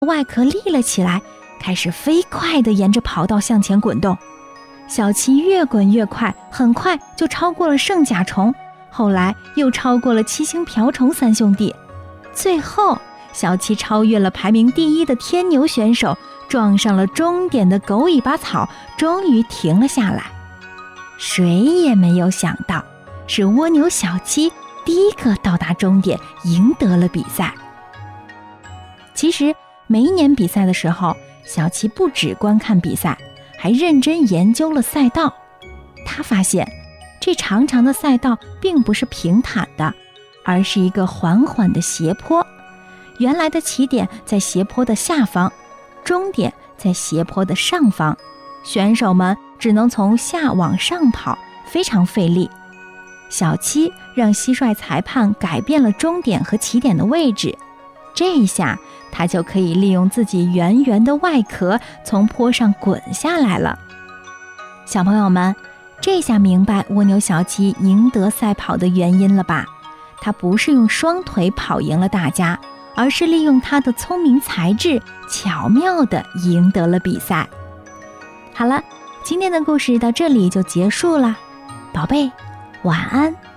外壳立了起来，开始飞快地沿着跑道向前滚动。小七越滚越快，很快就超过了圣甲虫，后来又超过了七星瓢虫三兄弟。最后，小七超越了排名第1的天牛选手，撞上了终点的狗尾巴草，终于停了下来。谁也没有想到，是蜗牛小七第一个到达终点，赢得了比赛。其实每一年比赛的时候，小七不只观看比赛，还认真研究了赛道。他发现这长长的赛道并不是平坦的，而是一个缓缓的斜坡。原来的起点在斜坡的下方，终点在斜坡的上方，选手们只能从下往上跑，非常费力。小七让蟋蟀裁判改变了终点和起点的位置，这一下他就可以利用自己圆圆的外壳从坡上滚下来了。小朋友们，这下明白蜗牛小七赢得赛跑的原因了吧？他不是用双腿跑赢了大家，而是利用他的聪明才智，巧妙地赢得了比赛。好了，今天的故事到这里就结束了，宝贝，晚安。